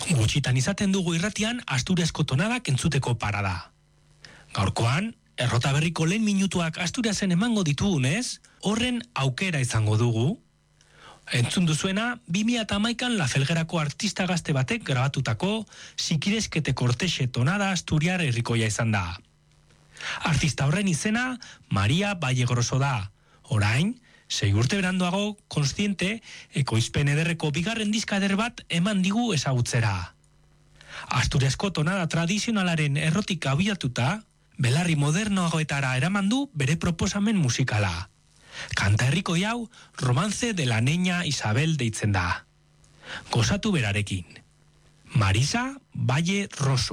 Gutxitan izaten dugu irratian Asturiasko tonadak entzuteko parada. Gaurkoan, Errota Berriko lehen minutuak Asturiasen emango ditugunez, horren aukera izango dugu. Entzun duzuena, 2011an La Felgerako artista gazte batek grabatutako Sikireskete Kortexe tonada asturiar herrikoia izan da. Artista horren izena Maria Vallegroso da. Orain, 6 urte beranduago, Kontziente, ekoizpen ederreko bigarren diska eder bat eman digu ezagutzera. Asturiasko tonada tradizionalaren errotik abiatuta, belarri modernoagoetara eraman du bere proposamen musikala. Kanta herrikoi hau, Romance de la Niña Isabel deitzen da. Gozatu berarekin. Marisa Vallegroso.